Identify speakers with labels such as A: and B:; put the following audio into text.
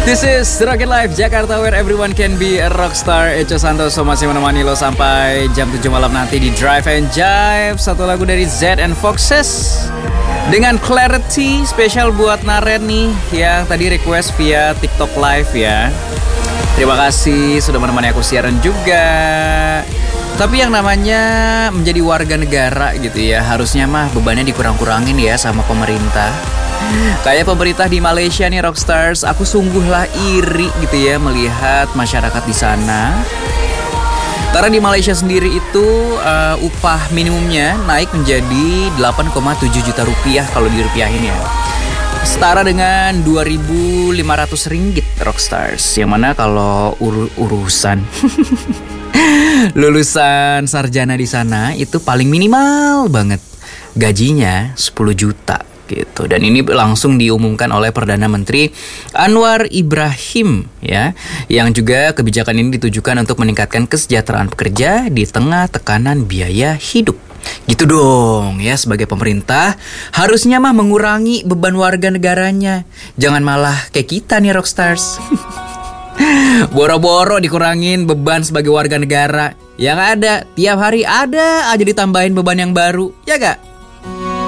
A: This is Rocket Life Jakarta, where everyone can be a rockstar. Echo Santoso masih menemani lo sampai jam 7 malam nanti di Drive and Jive. Satu lagu dari Z and Foxes dengan Clarity, spesial buat Naren nih yang tadi request via TikTok Live ya. Terima kasih sudah menemani aku siaran juga. Tapi yang namanya menjadi warga negara gitu ya, harusnya mah bebannya dikurang-kurangin ya sama pemerintah. Kayak pemerintah di Malaysia nih Rockstars, aku sungguhlah iri gitu ya melihat masyarakat di sana. Karena di Malaysia sendiri itu upah minimumnya naik menjadi 8,7 juta rupiah kalau dirupiahin ya. Setara dengan 2.500 ringgit Rockstars. Yang mana kalau urusan lulusan sarjana di sana itu paling minimal banget gajinya 10 juta. Gitu. Dan ini langsung diumumkan oleh Perdana Menteri Anwar Ibrahim ya, yang juga kebijakan ini ditujukan untuk meningkatkan kesejahteraan pekerja di tengah tekanan biaya hidup. Gitu dong ya, sebagai pemerintah harusnya mah mengurangi beban warga negaranya. Jangan malah kayak kita nih Rockstars. Boro-boro dikurangin beban sebagai warga negara. Yang ada tiap hari ada aja ditambahin beban yang baru, ya gak?